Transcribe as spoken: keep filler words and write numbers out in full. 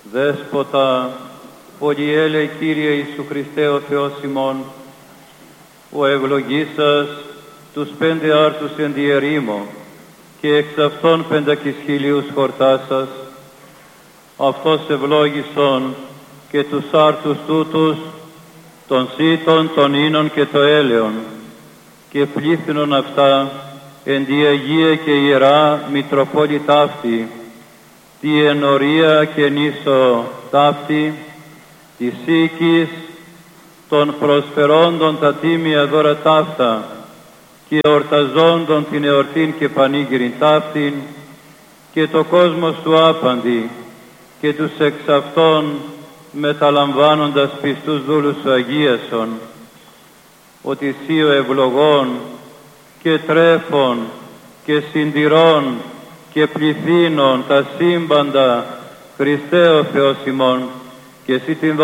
Δέσποτα, πολυέλε Κύριε Ιησού Χριστέ ο Θεός ημών, ο ευλογήσας τους πέντε άρτους εν τη ερήμο και εξ αυτών πεντακισχυλίους χορτάσας, αυτός ευλόγησον και τους άρτους τούτους, των σύτων, των ίνων και το έλεον, και πλήθυνον αυτά εν τη Αγία και Ιερά Μητροπόλη ταύτη, τη ενορία και νήσο ταύτη, της οίκης των προσφερόντων τα τίμια δώρα ταύτα και εορταζόντων την εορτήν και πανήγυριν ταύτην, και το κόσμος του άπαντη και τους εξ αυτών μεταλαμβάνοντας πιστούς δούλους σου αγίασον, ότι σύ ο ευλογών και τρέφων και συντηρών και πληθύνων τα σύμπαντα, Χριστέ ο Θεός ημών, και εσύ την